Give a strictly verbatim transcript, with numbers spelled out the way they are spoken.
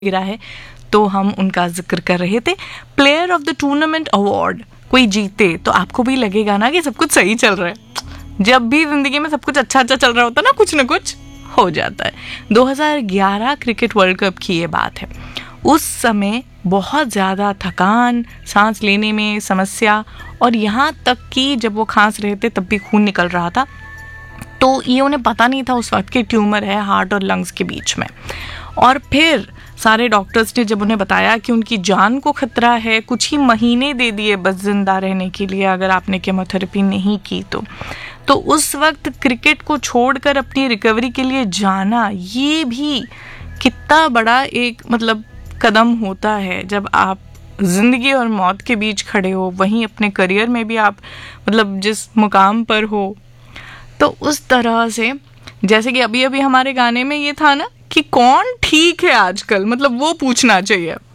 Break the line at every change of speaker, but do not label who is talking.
गिरा है, तो हम उनका जिक्र कर रहे थे। Player of the tournament award कोई जीते तो आपको भी लगेगा ना कि सब कुछ सही चल रहा है। जब भी जिंदगी में सब कुछ अच्छा अच्छा चल रहा होता है ना, कुछ ना कुछ हो जाता है। दो हज़ार ग्यारह क्रिकेट वर्ल्ड कप की ये बात है। उस समय बहुत ज़्यादा थकान, सांस लेने में समस्या, और यहाँ तक कि जब वो खांस रहे थे तब भी खून निकल रहा था। तो ये उन्हें पता नहीं था उस वक्त कि ट्यूमर है हार्ट और लंग्स के बीच में। और फिर सारे डॉक्टर्स ने जब उन्हें बताया कि उनकी जान को खतरा है, कुछ ही महीने दे दिए बस जिंदा रहने के लिए अगर आपने केमोथेरेपी नहीं की तो तो उस वक्त क्रिकेट को छोड़कर अपनी रिकवरी के लिए जाना, ये भी कितना बड़ा एक मतलब कदम होता है। जब आप जिंदगी और मौत के बीच खड़े हो, वहीं अपने करियर में भी आप मतलब जिस मुकाम पर हो, तो उस तरह से जैसे कि अभी अभी हमारे गाने में ये था ना कि कौन ठीक है आजकल, मतलब वो पूछना चाहिए।